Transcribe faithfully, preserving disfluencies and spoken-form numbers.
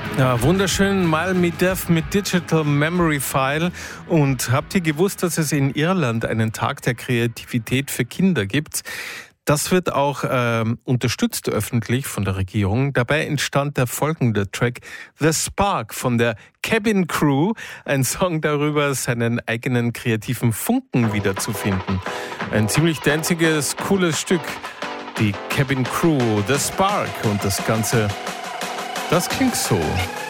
Ja, wunderschön, mal mit Death mit Digital Memory File. Und habt ihr gewusst, dass es in Irland einen Tag der Kreativität für Kinder gibt? Das wird auch äh, unterstützt öffentlich von der Regierung. Dabei entstand der folgende Track The Spark von der Cabin Crew. Ein Song darüber, seinen eigenen kreativen Funken wiederzufinden. Ein ziemlich danziges, cooles Stück. Die Cabin Crew, The Spark. Und das Ganze, das klingt so.